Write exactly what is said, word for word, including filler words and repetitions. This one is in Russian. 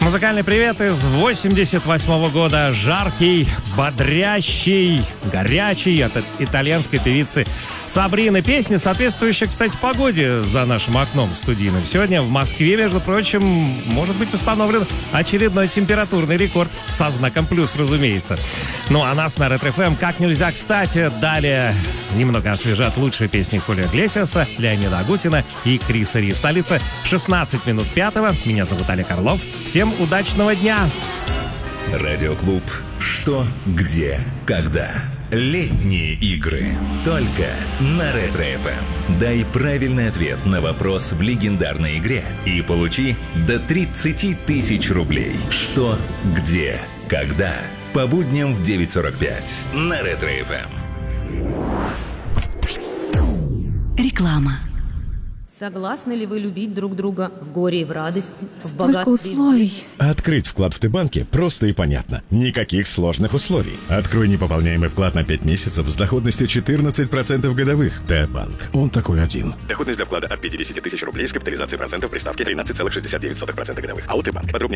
Музыкальный привет из восемьдесят восьмого года. Жаркий, бодрящий, горячий от итальянской певицы Сабрины. Песня, соответствующая, кстати, погоде за нашим окном студийным. Сегодня в Москве, между прочим, может быть установлен очередной температурный рекорд со знаком плюс, разумеется. Ну а нас на Ретро эф эм как нельзя кстати. Далее немного освежат лучшие песни Хулио Иглесиаса, Леонида Агутина и Криса Ри. В столице шестнадцать минут пятого. Меня зовут Олег Орлов. Всем удачного дня! Радиоклуб «Что, где, когда». Летние игры. Только на Ретро эф эм. Дай правильный ответ на вопрос в легендарной игре и получи до тридцать тысяч рублей. Что, где, когда. По будням в девять сорок пять на Ретро эф эм. Реклама. Согласны ли вы любить друг друга в горе и в радости, в Столько богатстве? условий. Открыть вклад в Т-банке просто и понятно. Никаких сложных условий. Открой непополняемый вклад на пять месяцев с доходностью четырнадцать процентов годовых. Т-банк. Он такой один. Доходность для вклада от пятьдесят тысяч рублей с капитализацией процентов при ставке тринадцать целых шестьдесят девять сотых процента годовых. АО «Т-банк». Подробнее